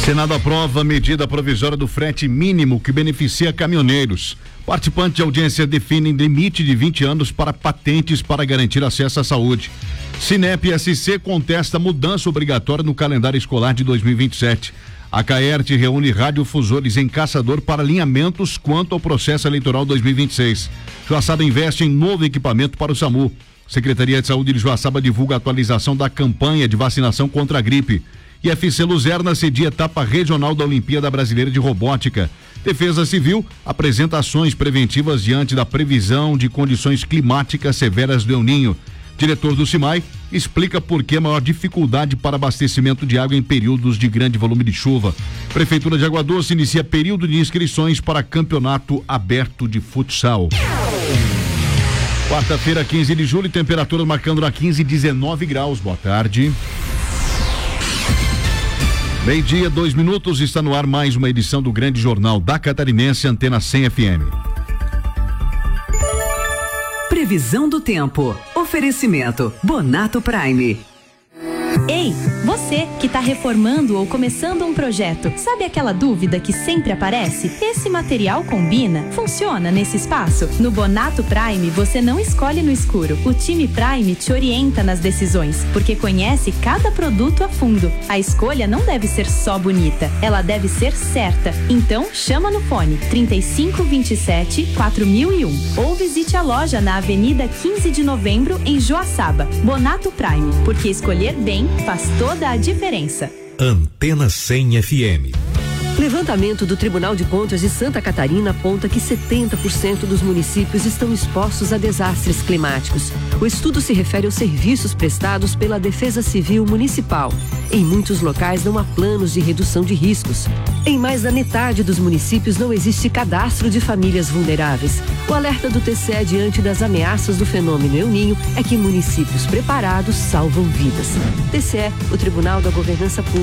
Senado aprova a medida provisória do frete mínimo que beneficia caminhoneiros. Participantes de audiência definem limite de 20 anos para patentes para garantir acesso à saúde. Sinep SC contesta mudança obrigatória no calendário escolar de 2027. A Caerte reúne radiodifusores em Caçador para alinhamentos quanto ao processo eleitoral 2026. Joaçaba investe em novo equipamento para o SAMU. Secretaria de Saúde de Joaçaba divulga a atualização da campanha de vacinação contra a gripe. E FC Luzerna cedia etapa regional da Olimpíada Brasileira de Robótica. Defesa Civil apresenta ações preventivas diante da previsão de condições climáticas severas do El Ninho. Diretor do CIMAI explica por que a maior dificuldade para abastecimento de água em períodos de grande volume de chuva. Prefeitura de Água Doce inicia período de inscrições para campeonato aberto de futsal. Quarta-feira, 15 de julho, temperatura marcando na 15 e 19 graus. Boa tarde. Meio-dia, 2 minutos, está no ar mais uma edição do Grande Jornal da Catarinense, Antena 100 FM. Previsão do tempo. Oferecimento Bonato Prime. Ei, você que está reformando ou começando um projeto, sabe aquela dúvida que sempre aparece? Esse material combina? Funciona nesse espaço? No Bonato Prime, você não escolhe no escuro. O time Prime te orienta nas decisões, porque conhece cada produto a fundo. A escolha não deve ser só bonita, ela deve ser certa. Então, chama no fone 3527-4001 ou visite a loja na Avenida 15 de Novembro, em Joaçaba. Bonato Prime, porque escolher bem faz toda a diferença. Antena 100 FM. Levantamento do Tribunal de Contas de Santa Catarina aponta que 70% dos municípios estão expostos a desastres climáticos. O estudo se refere aos serviços prestados pela Defesa Civil Municipal. Em muitos locais não há planos de redução de riscos. Em mais da metade dos municípios não existe cadastro de famílias vulneráveis. O alerta do TCE diante das ameaças do fenômeno El Ninho é que municípios preparados salvam vidas. TCE, o Tribunal da Governança Pública.